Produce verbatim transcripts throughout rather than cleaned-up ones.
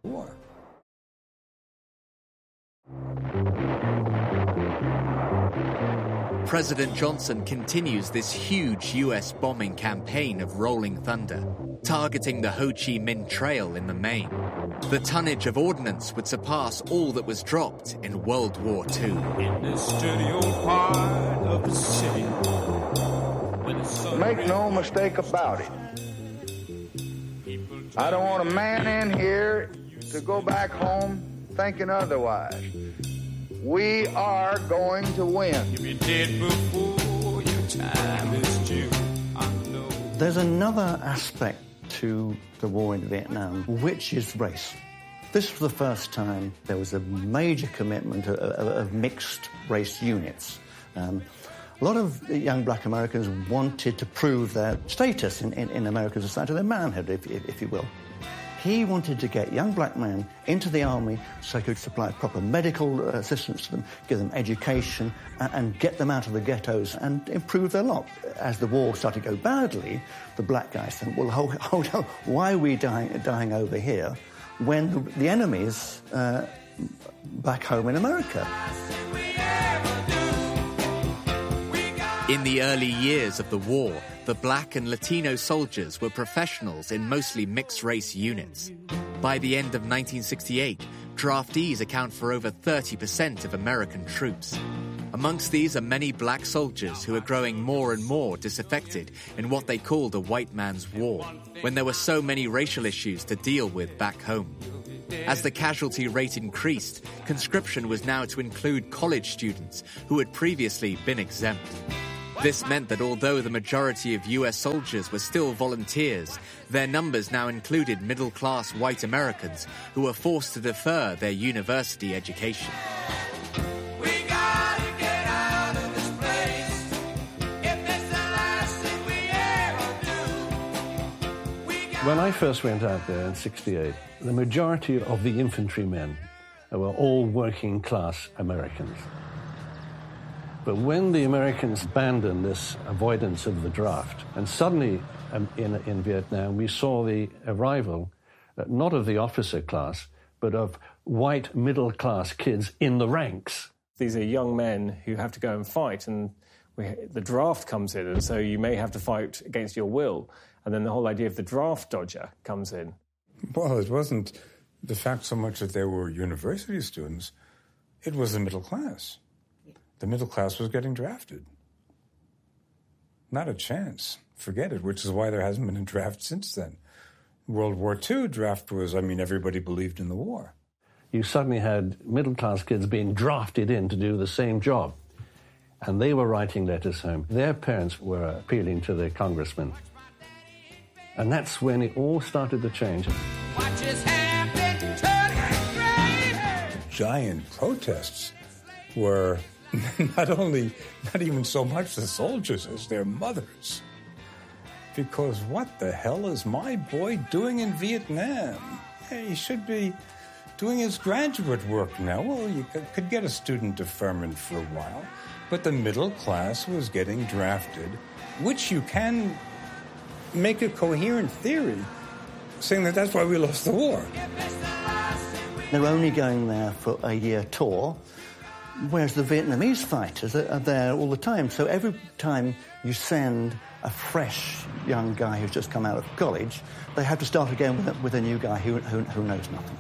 war. President Johnson continues this huge U S bombing campaign of Rolling Thunder, targeting the Ho Chi Minh Trail in the main. The tonnage of ordnance would surpass all that was dropped in World War Two. In this dirty old part of the city. Make no mistake about it. I don't want a man in here to go back home thinking otherwise. We are going to win. You'll be dead before your time is due. I know. There's another aspect to the war in Vietnam, which is race. This was the first time there was a major commitment of, of, of mixed race units. Um, a lot of young black Americans wanted to prove their status in, in, in American society, their manhood, if, if, if you will. He wanted to get young black men into the army so he could supply proper medical assistance to them, give them education, and, and get them out of the ghettos and improve their lot. As the war started to go badly, the black guys said, well, hold, hold on, why are we dying, dying over here when the, the enemy's uh, back home in America? In the early years of the war, the black and Latino soldiers were professionals in mostly mixed-race units. By the end of nineteen sixty-eight, draftees account for over thirty percent of American troops. Amongst these are many black soldiers who are growing more and more disaffected in what they call the white man's war, when there were so many racial issues to deal with back home. As the casualty rate increased, conscription was now to include college students who had previously been exempt. This meant that although the majority of U S soldiers were still volunteers, their numbers now included middle-class white Americans who were forced to defer their university education. We gotta get out of this place. If it's the last thing we ever do. We gotta... When I first went out there in sixty-eight, the majority of the infantrymen were all working-class Americans. But when the Americans abandoned this avoidance of the draft, and suddenly um, in, in Vietnam we saw the arrival uh, not of the officer class, but of white middle-class kids in the ranks. These are young men who have to go and fight, and we, the draft comes in, and so you may have to fight against your will. And then the whole idea of the draft dodger comes in. Well, it wasn't the fact so much that they were university students. It was the middle class. The middle class was getting drafted. Not a chance. Forget it, which is why there hasn't been a draft since then. World War Two draft was, I mean, everybody believed in the war. You suddenly had middle-class kids being drafted in to do the same job. And they were writing letters home. Their parents were appealing to their congressmen. And that's when it all started to change. Watch his hand, turn the giant protests were not only, not even so much the soldiers as their mothers. Because what the hell is my boy doing in Vietnam? Hey, he should be doing his graduate work now. Well, you could get a student deferment for a while, but the middle class was getting drafted, which you can make a coherent theory, saying that that's why we lost the war. They're only going there for a year tour, whereas the Vietnamese fighters are there all the time. So every time you send a fresh young guy who's just come out of college, they have to start again with a, with a new guy who, who, who knows nothing.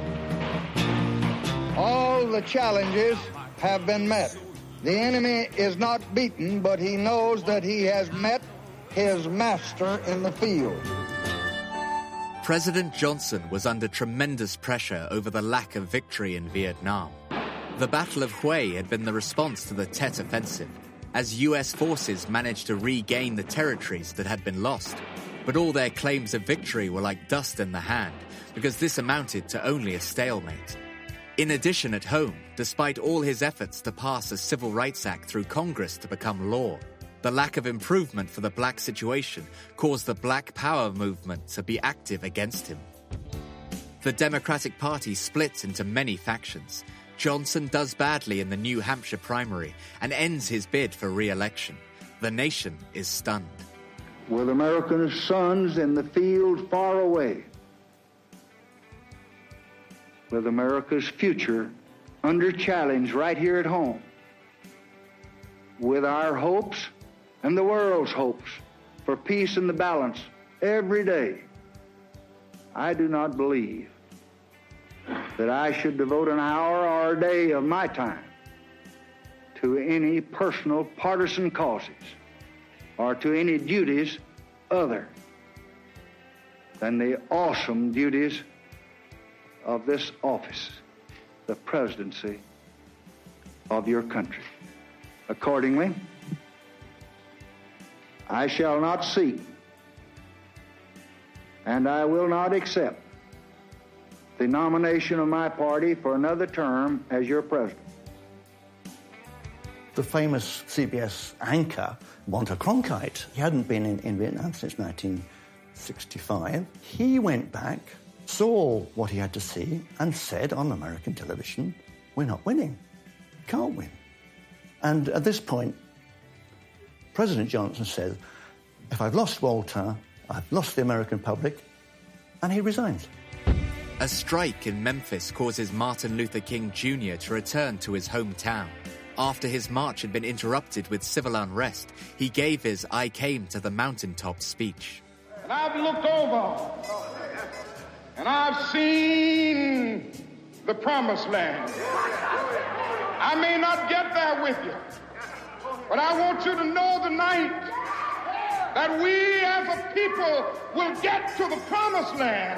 All the challenges have been met. The enemy is not beaten, but he knows that he has met his master in the field. President Johnson was under tremendous pressure over the lack of victory in Vietnam. The Battle of Hue had been the response to the Tet Offensive, as U S forces managed to regain the territories that had been lost. But all their claims of victory were like dust in the hand, because this amounted to only a stalemate. In addition, at home, despite all his efforts to pass a Civil Rights Act through Congress to become law, the lack of improvement for the black situation caused the Black Power movement to be active against him. The Democratic Party split into many factions. Johnson does badly in the New Hampshire primary and ends his bid for re-election. The nation is stunned. With American sons in the field far away, with America's future under challenge right here at home, with our hopes and the world's hopes for peace and the balance every day, I do not believe that I should devote an hour or a day of my time to any personal partisan causes or to any duties other than the awesome duties of this office, the presidency of your country. Accordingly, I shall not seek and I will not accept the nomination of my party for another term as your president. The famous C B S anchor, Walter Cronkite, he hadn't been in, in Vietnam since nineteen sixty-five. He went back, saw what he had to see, and said on American television, we're not winning. Can't win. And at this point, President Johnson said, if I've lost Walter, I've lost the American public, and he resigns. A strike in Memphis causes Martin Luther King Junior to return to his hometown. After his march had been interrupted with civil unrest, he gave his I Came to the Mountaintop speech. And I've looked over, and I've seen the promised land. I may not get there with you, but I want you to know tonight that we as a people will get to the promised land.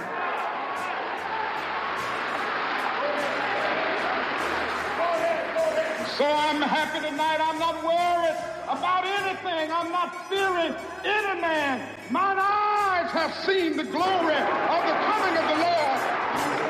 So I'm happy tonight. I'm not worried about anything. I'm not fearing any man. Mine eyes have seen the glory of the coming of the Lord.